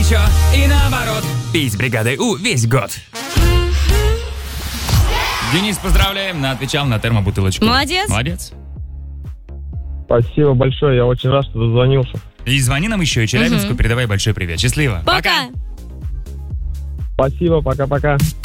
еще и наоборот. Пить с бригадой У весь год. Денис, поздравляем, отвечал на термобутылочку. Молодец. Молодец. Спасибо большое, я очень рад, что дозвонился. И звони нам еще, и Челябинску передавай большой привет. Счастливо. Пока. Спасибо, пока-пока.